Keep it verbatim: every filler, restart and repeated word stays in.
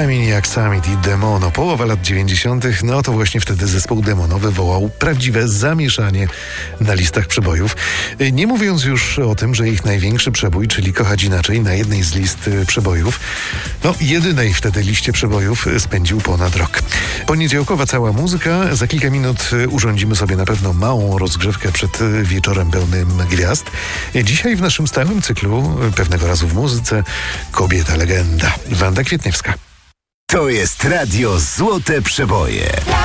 Maniac Summit i Demono. Połowa lat dziewięćdziesiątych. No to właśnie wtedy zespół Demono wywołał prawdziwe zamieszanie na listach przebojów. Nie mówiąc już o tym, że ich największy przebój, czyli Kochać Inaczej, na jednej z list przebojów, no jedynej wtedy liście przebojów, spędził ponad rok. Poniedziałkowa cała muzyka. Za kilka minut urządzimy sobie na pewno małą rozgrzewkę przed wieczorem pełnym gwiazd. Dzisiaj w naszym stałym cyklu, pewnego razu w muzyce, kobieta legenda. Wanda Kwietniewska. To jest Radio Złote Przeboje.